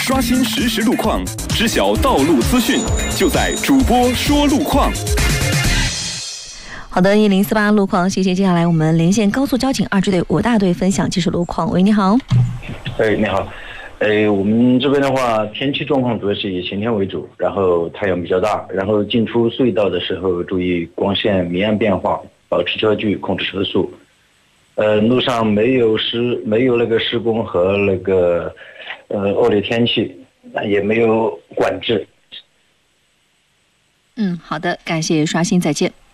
刷新实时路况，知晓道路资讯，就在主播说路况。 好的，1048路况，谢谢。接下来我们连线高速交警2支队5大队分享技术路况。喂，你好。 你好。我们这边的话，天气状况主要是以晴天为主，然后太阳比较大，然后进出隧道的时候注意光线明暗变化，保持车距，控制车速。路上没有那个施工和那个恶劣天气，也没有管制。 好的，感谢刷新，再见。